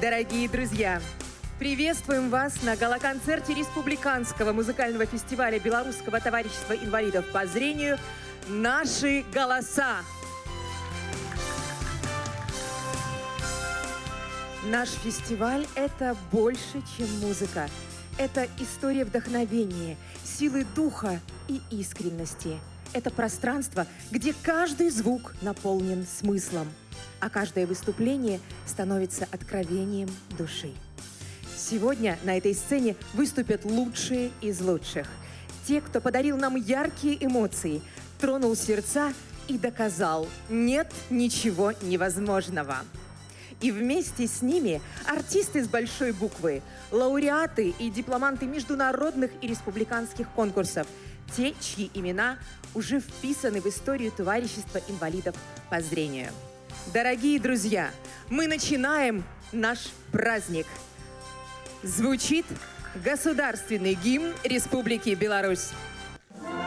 Дорогие друзья, приветствуем вас на гала-концерте Республиканского музыкального фестиваля Белорусского товарищества инвалидов по зрению «Наши голоса». Наш фестиваль – это больше, чем музыка. Это история вдохновения, силы духа и искренности. Это пространство, где каждый звук наполнен смыслом, а каждое выступление становится откровением души. Сегодня на этой сцене выступят лучшие из лучших. Те, кто подарил нам яркие эмоции, тронул сердца и доказал – нет ничего невозможного. И вместе с ними артисты с большой буквы, лауреаты и дипломанты международных и республиканских конкурсов, те, чьи имена уже вписаны в историю товарищества инвалидов по зрению. Дорогие друзья, мы начинаем наш праздник. Звучит государственный гимн Республики Беларусь.